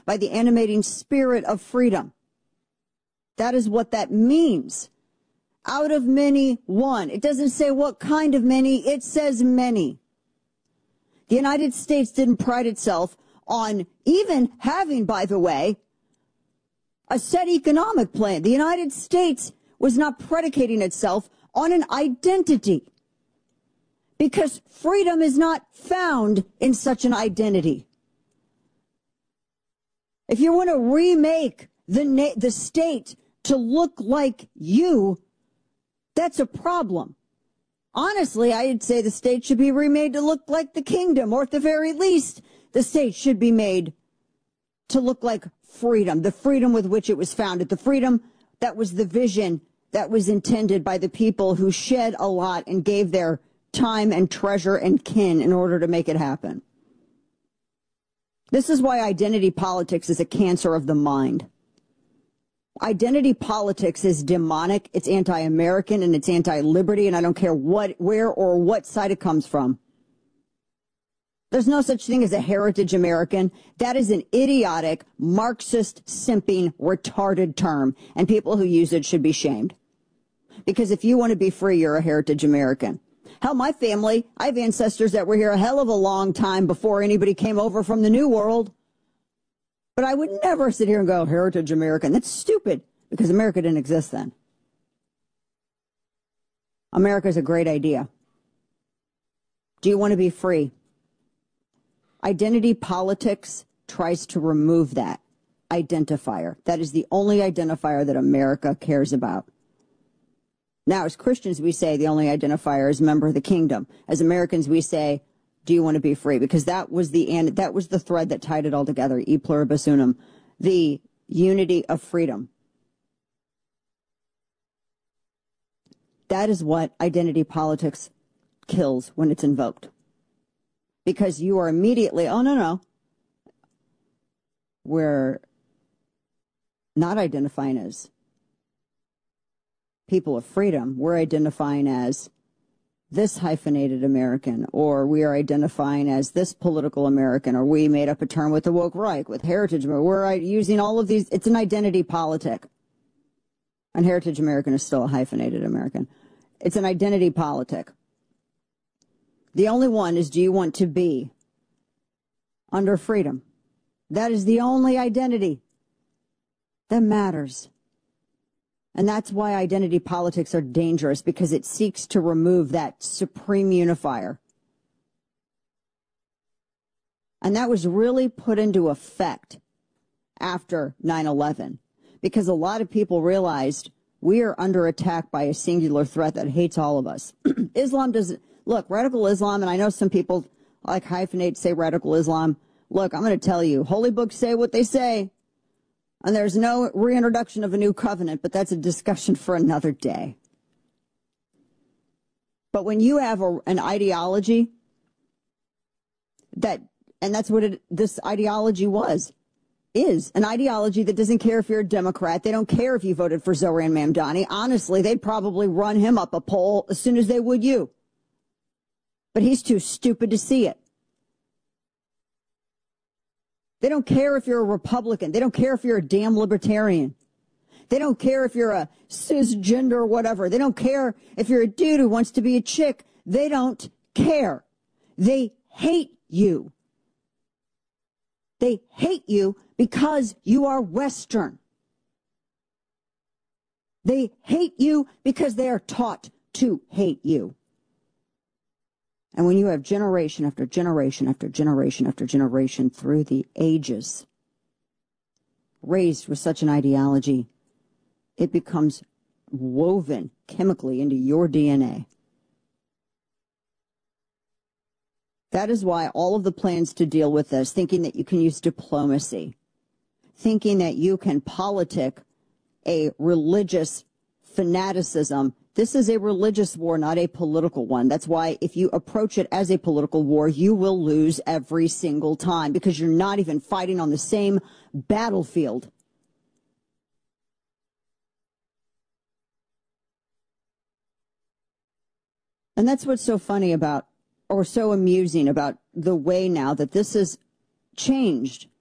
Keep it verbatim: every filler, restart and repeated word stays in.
by the animating spirit of freedom. That is what that means. Out of many, one. It doesn't say what kind of many, it says many. The United States didn't pride itself on even having, by the way, a set economic plan. The United States was not predicating itself on an identity, because freedom is not found in such an identity. If you want to remake the na- the state to look like you, that's a problem. Honestly, I'd say the state should be remade to look like the kingdom, or at the very least, the state should be made to look like freedom, the freedom with which it was founded, the freedom that was the vision that was intended by the people who shed a lot and gave their time and treasure and kin in order to make it happen. This is why identity politics is a cancer of the mind. Identity politics is demonic, it's anti-American, and it's anti-liberty, and I don't care what, where or what side it comes from. There's no such thing as a heritage American. That is an idiotic, Marxist, simping, retarded term, and people who use it should be shamed. Because if you want to be free, you're a heritage American. Hell, my family, I have ancestors that were here a hell of a long time before anybody came over from the New World. But I would never sit here and go, heritage American. That's stupid, because America didn't exist then. America's a great idea. Do you want to be free? Identity politics tries to remove that identifier. That is the only identifier that America cares about. Now, as Christians, we say the only identifier is member of the kingdom. As Americans, we say, do you want to be free? Because that was the and that was the thread that tied it all together, e pluribus unum, the unity of freedom. That is what identity politics kills when it's invoked. Because you are immediately, oh, no, no, we're not identifying as people of freedom. We're identifying as this hyphenated American, or we are identifying as this political American, or we made up a term with the woke right, with heritage. We're using all of these. It's an identity politic. And heritage American is still a hyphenated American. It's an identity politic. The only one is, do you want to be under freedom? That is the only identity that matters. And that's why identity politics are dangerous, because it seeks to remove that supreme unifier. And that was really put into effect after nine eleven, because a lot of people realized we are under attack by a singular threat that hates all of us. Islam doesn't, look, radical Islam, and I know some people like hyphenate say radical Islam. Look, I'm going to tell you, holy books say what they say. And there's no reintroduction of a new covenant, but that's a discussion for another day. But when you have a, an ideology that, and that's what it, this ideology was, is an ideology that doesn't care if you're a Democrat. They don't care if you voted for Zohran Mamdani. Honestly, they'd probably run him up a poll as soon as they would you. But he's too stupid to see it. They don't care if you're a Republican. They don't care if you're a damn libertarian. They don't care if you're a cisgender or whatever. They don't care if you're a dude who wants to be a chick. They don't care. They hate you. They hate you because you are Western. They hate you because they are taught to hate you. And when you have generation after generation after generation after generation through the ages raised with such an ideology, it becomes woven chemically into your D N A. That is why all of the plans to deal with this, thinking that you can use diplomacy, thinking that you can politic a religious fanaticism. This is a religious war, not a political one. That's why if you approach it as a political war, you will lose every single time, because you're not even fighting on the same battlefield. And that's what's so funny about, or so amusing about the way now that this has changed